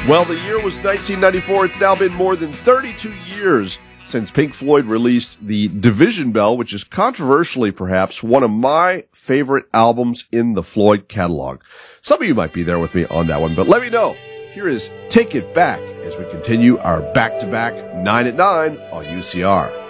Well, the year was 1994. It's now been more than 32 years since Pink Floyd released the Division Bell, which is controversially perhaps one of my favorite albums in the Floyd catalog. Some of you might be there with me on that one, but let me know. Here is Take It Back as we continue our back-to-back 9 at 9 on UCR.